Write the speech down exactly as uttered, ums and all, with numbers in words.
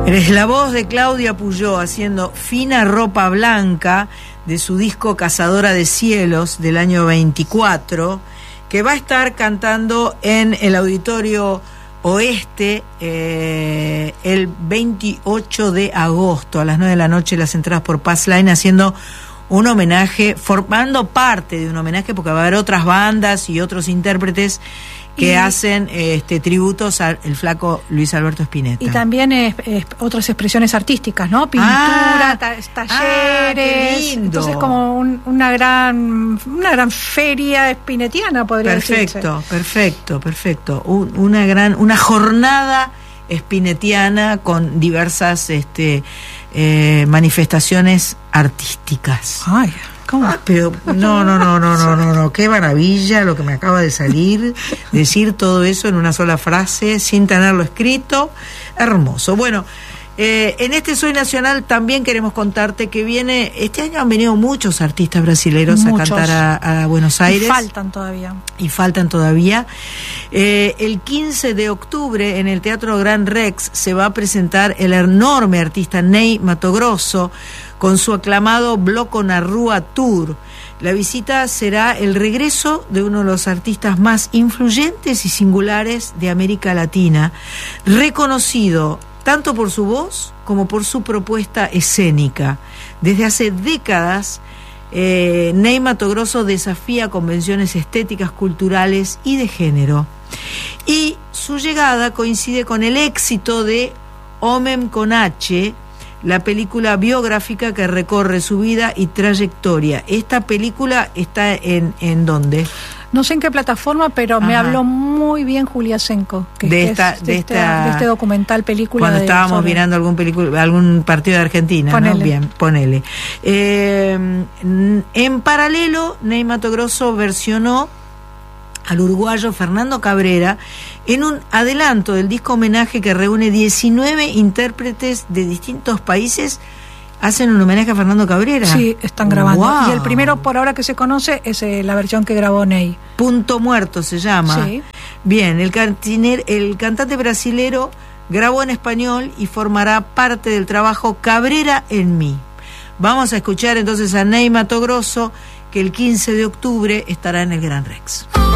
Es la voz de Claudia Puyó haciendo Fina Ropa Blanca de su disco Cazadora de Cielos del año veinticuatro, que va a estar cantando en el Auditorio Oeste eh, el veintiocho de agosto a las nueve de la noche, las entradas por Passline, haciendo un homenaje, formando parte de un homenaje, porque va a haber otras bandas y otros intérpretes que y, hacen este tributos al el flaco Luis Alberto Spinetta. Y también es, es, otras expresiones artísticas, ¿no? Pintura, ah, ta, talleres. Ah, qué lindo. Entonces como un, una gran una gran feria spinettiana, podría decirse. Perfecto, perfecto, perfecto. Un, una gran una jornada spinettiana con diversas este eh, manifestaciones artísticas. Ay, ¿cómo? Ah, pero no, no, no, no, no, no, no, qué maravilla lo que me acaba de salir, decir todo eso en una sola frase, sin tenerlo escrito, hermoso. Bueno, eh, en este Soy Nacional también queremos contarte que viene, este año han venido muchos artistas brasileños a cantar a, a Buenos Aires. Y faltan todavía. Y faltan todavía. Eh, el quince de octubre en el Teatro Gran Rex se va a presentar el enorme artista Ney Matogrosso, con su aclamado Bloco na Rua Tour. La visita será el regreso de uno de los artistas más influyentes y singulares de América Latina, reconocido tanto por su voz como por su propuesta escénica. Desde hace décadas, eh, Ney Matogrosso desafía convenciones estéticas, culturales y de género. Y su llegada coincide con el éxito de Homem con H, la película biográfica que recorre su vida y trayectoria. Esta película está en, ¿en dónde? No sé en qué plataforma, pero Ajá. me habló muy bien Julia Senko, que de, es, esta, de, de, esta, esta, de este documental película. Cuando de, estábamos sobre... mirando algún película, algún partido de Argentina, ponele. ¿no? Bien, ponele. Eh, en paralelo, Ney Matogrosso versionó al uruguayo Fernando Cabrera en un adelanto del disco homenaje que reúne diecinueve intérpretes de distintos países. ¿Hacen un homenaje a Fernando Cabrera? Sí, están grabando. Wow. Y el primero por ahora que se conoce es eh, la versión que grabó Ney. Punto Muerto se llama. Sí. Bien, el, cantiner, el cantante brasilero grabó en español y formará parte del trabajo Cabrera en mí. Vamos a escuchar entonces a Ney Matogrosso, que el quince de octubre estará en el Gran Rex.